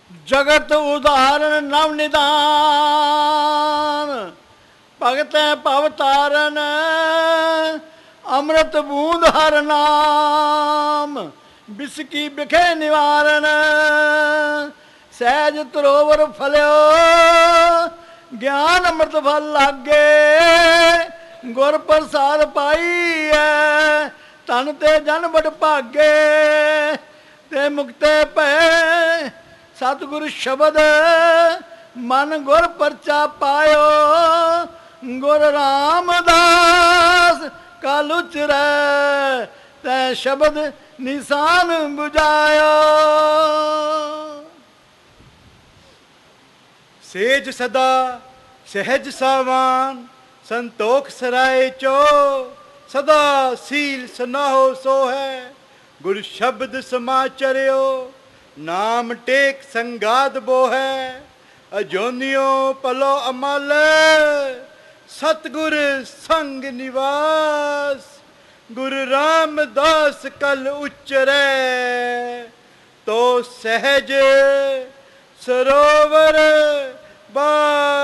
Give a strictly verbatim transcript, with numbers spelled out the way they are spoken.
जगत उदाहरण नव निदान, भगत भव तारन अमृत बूंद हर नाम, बिसकी बिखे निवारण सहज तरोवर फलियो, ज्ञान अमृत फल लागे, गुर प्रसाद पाई है तन ते जन बड़ भागे, ते मुक्ते पे सतगुरु शब्द मन गुर परचा पायो, गुर रामदास कल उचरै तै शब्द निशान बुझायो। सेज सदा सहज सावान संतोख सराय चो, सदा सील सनाहो सो है गुर शब्द समाचरियो, नाम टेक संगाद बो है अजोनियो पलो अमल, सतगुर संग निवास गुरु रामदास कल उच्चरै, तो सहज सरोवर बा